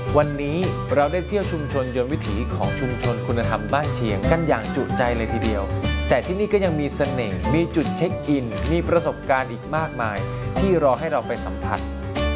วันนี้เราได้เที่ยวชุมชนยนต์วิถีของชุมชนคุณธรรมบ้านเชียงกันอย่างจุใจเลยทีเดียวแต่ที่นี่ก็ยังมีเสน่ห์มีจุดเช็คอินมีประสบการณ์อีกมากมายที่รอให้เราไปสัมผัส